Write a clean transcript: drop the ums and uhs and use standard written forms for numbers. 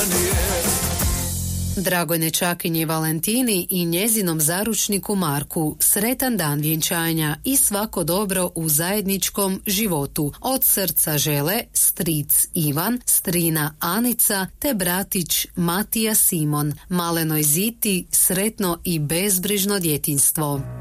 Dragoj nećakinji Valentini i njezinom zaručniku Marku sretan dan vjenčanja i svako dobro u zajedničkom životu. Od srca žele stric Ivan, strina Anica te bratić Matija Simon. Malenoj Ziti sretno i bezbrižno djetinjstvo.